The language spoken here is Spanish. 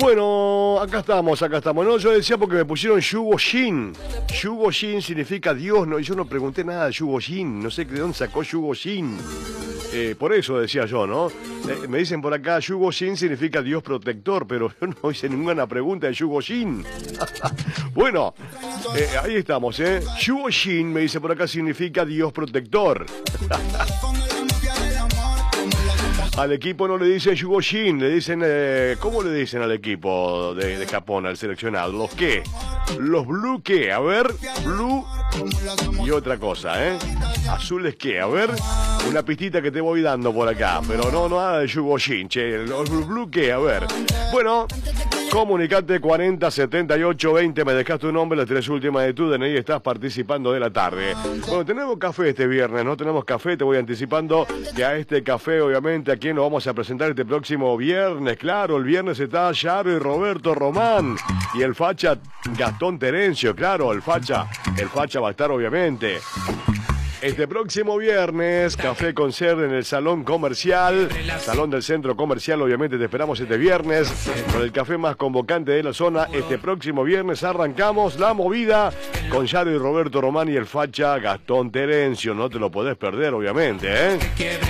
Bueno, acá estamos. No, yo decía porque me pusieron Yugo Shin. Yugo Shin significa Dios, no, y yo no pregunté nada de Yugo Shin. No sé de dónde sacó Yugo Shin. Por eso decía yo, ¿no? Me dicen por acá, Yugo Shin significa Dios protector, pero yo no hice ninguna pregunta de Yugo Shin. Bueno, ahí estamos, ¿eh? Yugo Shin, me dice por acá, significa Dios protector. Al equipo no le dicen Yugo Shin, le dicen, ¿cómo le dicen al equipo de Japón, al seleccionado? ¿Los qué? ¿Los blue qué? A ver, blue y otra cosa, ¿eh? ¿Azules qué? A ver, una pistita que te voy dando por acá, pero no nada de Yugo Shin, che, ¿los blue qué? A ver, bueno, comunicate 40 78 20, me dejas tu nombre, las tres últimas de tu DNI, estás participando de la tarde. Bueno, tenemos café este viernes, ¿no? Tenemos café, te voy anticipando que a este café, obviamente, ¿a quién nos vamos a presentar este próximo viernes? Claro, el viernes está Yaro y Roberto Román y el facha Gastón Terencio, claro, el facha va a estar, obviamente. Este próximo viernes, Café Concert en el Salón Comercial, Salón del Centro Comercial, obviamente te esperamos este viernes, con el café más convocante de la zona. Este próximo viernes arrancamos la movida con Yaro y Roberto Román y el facha Gastón Terencio, no te lo podés perder, obviamente, ¿eh?